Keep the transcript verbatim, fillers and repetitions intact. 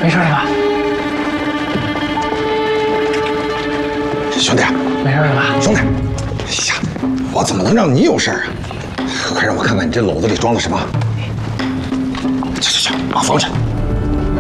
没事了吧？ 兄弟， 没事了吧？ 兄弟，哎呀，我怎么能让你有事儿啊？快让我看看你这篓子里装的什么！去去去，把房产。